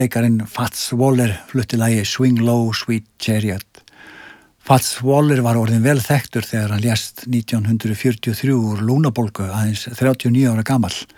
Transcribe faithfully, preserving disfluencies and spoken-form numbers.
Leikarinn Fats Waller flutti lagið Swing Low, Sweet Chariot. Fats Waller var orðinn vel þekktur þegar hann lést nítján hundruð fjörutíu og þrjú úr lúnabólgu aðeins þrjátíu og níu ára gamall.